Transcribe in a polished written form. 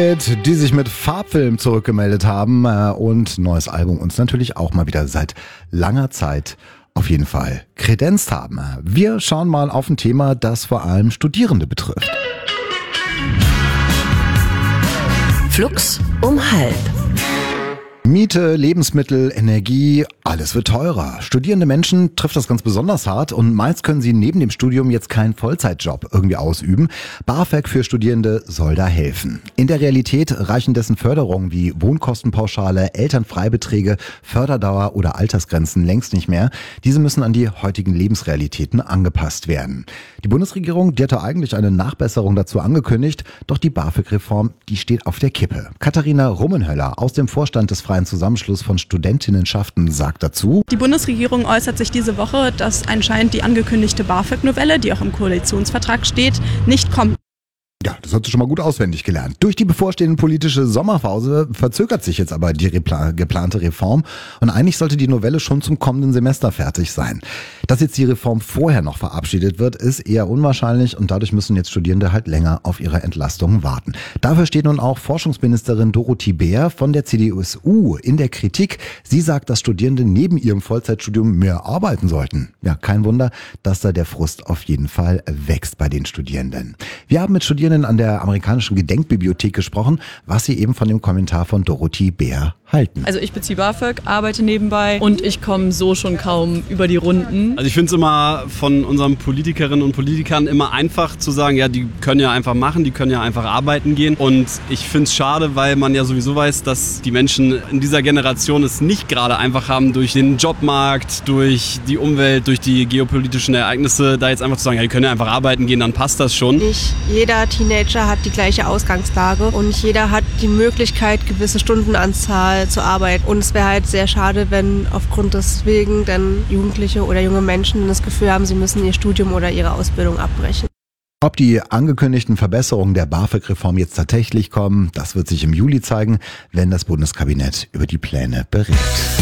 Die sich mit Farbfilm zurückgemeldet haben und neues Album uns natürlich auch mal wieder seit langer Zeit auf jeden Fall kredenzt haben. Wir schauen mal auf ein Thema, das vor allem Studierende betrifft. Flux um halb. Miete, Lebensmittel, Energie, alles wird teurer. Studierende Menschen trifft das ganz besonders hart und meist können sie neben dem Studium jetzt keinen Vollzeitjob irgendwie ausüben. BAföG für Studierende soll da helfen. In der Realität reichen dessen Förderungen wie Wohnkostenpauschale, Elternfreibeträge, Förderdauer oder Altersgrenzen längst nicht mehr. Diese müssen an die heutigen Lebensrealitäten angepasst werden. Die Bundesregierung, die hatte eigentlich eine Nachbesserung dazu angekündigt, doch die BAföG-Reform, die steht auf der Kippe. Katharina Rummenhöller aus dem Vorstand des Freien Zusammenschluss von Studentinnenschaften sagt dazu: Die Bundesregierung äußert sich diese Woche, dass anscheinend die angekündigte BAföG-Novelle, die auch im Koalitionsvertrag steht, nicht kommt. Ja, das hat sie schon mal gut auswendig gelernt. Durch die bevorstehende politische Sommerpause verzögert sich jetzt aber die geplante Reform und eigentlich sollte die Novelle schon zum kommenden Semester fertig sein. Dass jetzt die Reform vorher noch verabschiedet wird, ist eher unwahrscheinlich und dadurch müssen jetzt Studierende halt länger auf ihre Entlastungen warten. Dafür steht nun auch Forschungsministerin Dorothee Bär von der CDU in der Kritik. Sie sagt, dass Studierende neben ihrem Vollzeitstudium mehr arbeiten sollten. Ja, kein Wunder, dass da der Frust auf jeden Fall wächst bei den Studierenden. Wir haben mit Studierenden an der amerikanischen Gedenkbibliothek gesprochen, was sie eben von dem Kommentar von Dorothee Bär halten. Also ich beziehe BAföG, arbeite nebenbei und ich komme so schon kaum über die Runden. Also ich finde es immer von unseren Politikerinnen und Politikern immer einfach zu sagen, ja, die können ja einfach machen, die können ja einfach arbeiten gehen. Und ich finde es schade, weil man ja sowieso weiß, dass die Menschen in dieser Generation es nicht gerade einfach haben, durch den Jobmarkt, durch die Umwelt, durch die geopolitischen Ereignisse, da jetzt einfach zu sagen, ja, die können ja einfach arbeiten gehen, dann passt das schon. Nicht jeder Teenager hat die gleiche Ausgangslage und nicht jeder hat die Möglichkeit, gewisse Stundenanzahl zu arbeiten. Und es wäre halt sehr schade, wenn aufgrund deswegen dann Jugendliche oder junge Menschen das Gefühl haben, sie müssen ihr Studium oder ihre Ausbildung abbrechen. Ob die angekündigten Verbesserungen der BAföG-Reform jetzt tatsächlich kommen, das wird sich im Juli zeigen, wenn das Bundeskabinett über die Pläne berät.